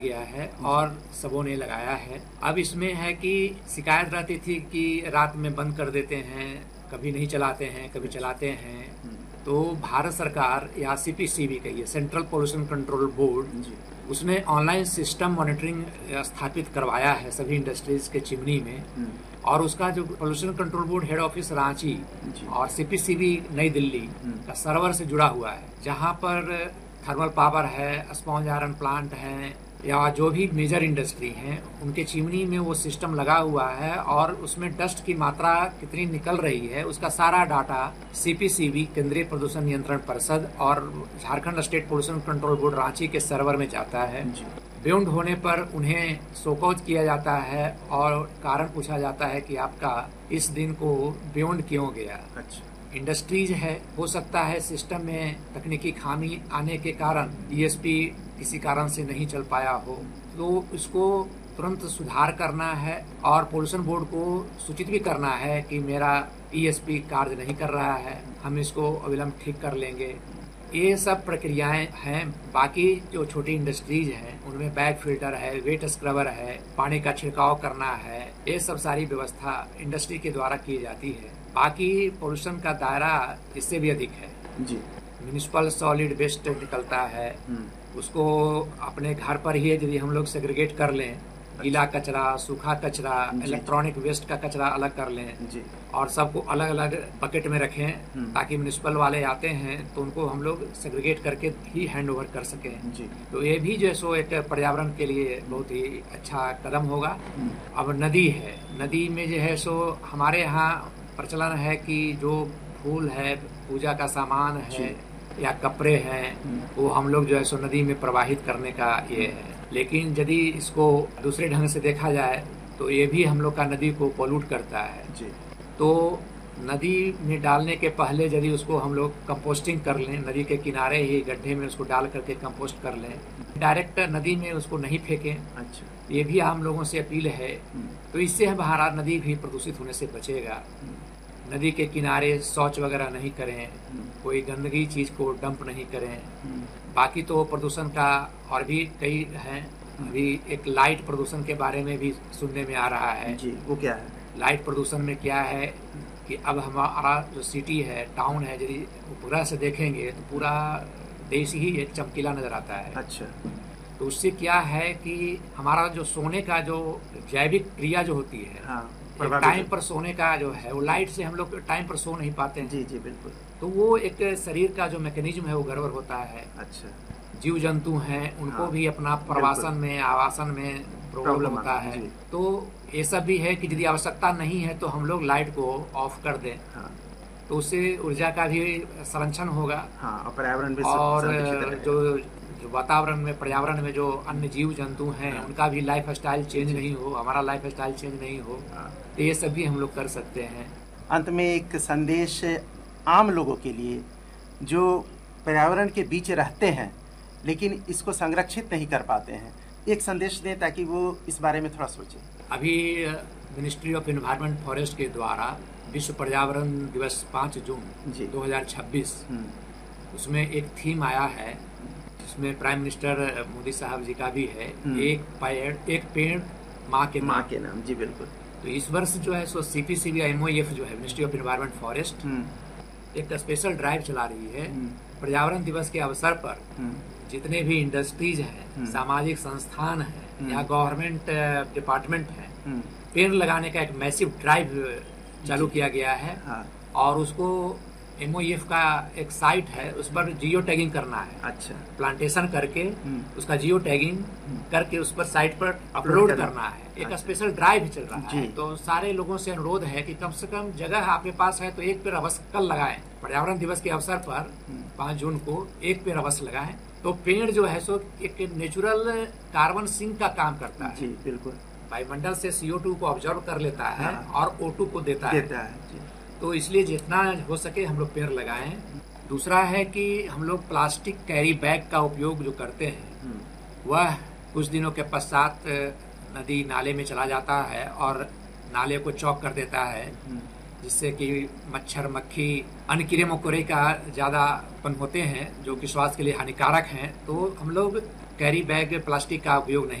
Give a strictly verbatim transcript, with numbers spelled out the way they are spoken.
गया है और सबों ने लगाया है। अब इसमें है कि शिकायत रहती थी कि रात में बंद कर देते हैं, कभी नहीं चलाते हैं, कभी चलाते हैं। तो भारत सरकार या सीपीसीबी कहिए, सेंट्रल पोल्यूशन कंट्रोल बोर्ड, उसने ऑनलाइन सिस्टम मॉनिटरिंग स्थापित करवाया है सभी इंडस्ट्रीज के चिमनी में। और उसका जो pollution control board head office Ranchi और सीपीसीबी नई दिल्ली का सर्वर से जुड़ा हुआ है, जहां पर थर्मल पावर है, स्पॉन्ज आयरन प्लांट है या जो भी मेजर इंडस्ट्री हैं, उनके चिमनी में वो सिस्टम लगा हुआ है और उसमें डस्ट की मात्रा कितनी निकल रही है उसका सारा डाटा सीपीसीबी केंद्रीय प्रदूषण नियंत्रण परिषद और Jharkhand state pollution control board Ranchi के सर्वर में जाता है। बेउंड होने पर उन्हें शोकॉज किया जाता है और कारण पूछा जाता है कि आपका इस दिन को बेउंड क्यों गया। अच्छा। इंडस्ट्रीज है, हो सकता है सिस्टम में तकनीकी खामी आने के कारण ईएसपी किसी कारण से नहीं चल पाया हो, तो इसको तुरंत सुधार करना है और पोल्यूशन बोर्ड को सूचित भी करना है कि मेरा ईएसपी कार्य नहीं कर रहा है, हम इसको अविलंब ठीक कर लेंगे। ये सब प्रक्रियाएं हैं। बाकी जो छोटी इंडस्ट्रीज हैं उनमें बैग फिल्टर है, वेट स्क्रबर है, पानी का छिड़काव करना है, ये सब सारी व्यवस्था इंडस्ट्री के द्वारा की जाती है। बाकी पोल्यूशन का दायरा इससे भी अधिक है जी। म्यूनिसिपल सॉलिड वेस्ट निकलता है, उसको अपने घर पर ही यदि हम लोग सेग्रीगेट कर लें, गीला कचरा, सूखा कचरा, इलेक्ट्रॉनिक वेस्ट का कचरा अलग कर लें जी। और सबको अलग अलग बकेट में रखें ताकि म्यूनिसिपल वाले आते हैं तो उनको हम लोग सेग्रीगेट करके ही हैंड ओवर कर सकें जी। तो ये भी जो सो एक पर्यावरण के लिए बहुत ही अच्छा कदम होगा। अब नदी है, नदी में जो है सो हमारे यहाँ प्रचलन है कि जो फूल है, पूजा का सामान है या कपड़े हैं, वो हम लोग जो है सो नदी में प्रवाहित करने का ये है। लेकिन यदि इसको दूसरे ढंग से देखा जाए तो ये भी हम लोग का नदी को पोल्यूट करता है जी। तो नदी में डालने के पहले यदि उसको हम लोग कंपोस्टिंग कर लें, नदी के किनारे ही गड्ढे में उसको डाल करके कंपोस्ट कर लें, डायरेक्ट नदी में उसको नहीं फेंकें। अच्छा। ये भी हम लोगों से अपील है। तो इससे हमारा नदी भी प्रदूषित होने से बचेगा। नदी के किनारे शौच वगैरह नहीं करें, कोई गंदगी चीज को डंप नहीं करें। बाकी तो प्रदूषण का और भी कई हैं। अभी एक लाइट प्रदूषण के बारे में भी सुनने में आ रहा है जी। वो क्या है? लाइट प्रदूषण में क्या है कि अब हमारा जो सिटी है, टाउन है, यदि पूरा से देखेंगे तो पूरा देश ही एक चमकीला नजर आता है। अच्छा। तो उससे क्या है कि हमारा जो सोने का जो जैविक क्रिया जो होती है, हाँ, टाइम पर सोने का जो है, वो लाइट से हम लोग टाइम पर सो नहीं पाते हैं जी जी बिल्कुल। तो वो एक शरीर का जो मैकेनिज्म है वो गड़बड़ होता है। अच्छा। जीव जंतु हैं, उनको हाँ, भी अपना प्रवासन में, आवासन में प्रॉब्लम होता है। तो ये सब भी है कि यदि आवश्यकता नहीं है तो हम लोग लाइट को ऑफ कर दें। हाँ। तो उससे ऊर्जा का भी संरक्षण होगा। हाँ, और पर्यावरण भी और जो जो वातावरण में, पर्यावरण में जो अन्य जीव जंतु हैं, हाँ, उनका भी लाइफ स्टाइल चेंज नहीं हो, हमारा लाइफ स्टाइल चेंज नहीं हो। हाँ। तो ये सब भी हम लोग कर सकते हैं। अंत में एक संदेश आम लोगों के लिए जो पर्यावरण के बीच रहते हैं लेकिन इसको संरक्षित नहीं कर पाते हैं, एक संदेश दें ताकि वो इस बारे में थोड़ा सोचें। अभी मिनिस्ट्री ऑफ एनवायरनमेंट फॉरेस्ट के द्वारा विश्व पर्यावरण दिवस पाँच जून दो हजार छब्बीस, उसमें एक थीम आया है जिसमें प्राइम मिनिस्टर मोदी साहब जी का भी है, एक पेड़ एक पेड़ माँ के माँ के नाम जी बिल्कुल। तो इस वर्ष जो है सो सीपीसीबी एमओएफ जो है मिनिस्ट्री ऑफ एनवायरनमेंट फॉरेस्ट एक स्पेशल ड्राइव चला रही है। पर्यावरण दिवस के अवसर पर जितने भी इंडस्ट्रीज हैं, सामाजिक संस्थान हैं या गवर्नमेंट डिपार्टमेंट हैं, पेड़ लगाने का एक मैसिव ड्राइव चालू किया गया है। हाँ। और उसको एमओएफ का एक साइट है, उस पर जियो टैगिंग करना है। अच्छा। प्लांटेशन करके उसका जियो टैगिंग करके उस पर साइट पर अपलोड करना है। एक अच्छा। स्पेशल ड्राइव चल रहा है। तो सारे लोगों से अनुरोध है कि कम से कम जगह आपके पास है तो एक पेड़ अवश्य कल लगाएं। पर्यावरण दिवस के अवसर पर पाँच जून को एक पेड़ अवश्य लगाएं। तो पेड़ जो है सो एक नेचुरल कार्बन सिंक का काम करता है जी बिल्कुल। वायुमंडल से सीओ टू को ऑब्जर्व कर लेता है। हाँ। और ओ टू को देता, देता है, है। जी। तो इसलिए जितना हो सके हम लोग पेड़ लगाएं। दूसरा है कि हम लोग प्लास्टिक कैरी बैग का उपयोग जो करते हैं वह कुछ दिनों के पश्चात नदी नाले में चला जाता है और नाले को चौक कर देता है, जिससे कि मच्छर, मक्खी, अन्य कीड़े मकोड़े का ज्यादा उत्पन्न होते हैं जो कि स्वास्थ्य के लिए हानिकारक हैं। तो हम लोग कैरी बैग प्लास्टिक का उपयोग नहीं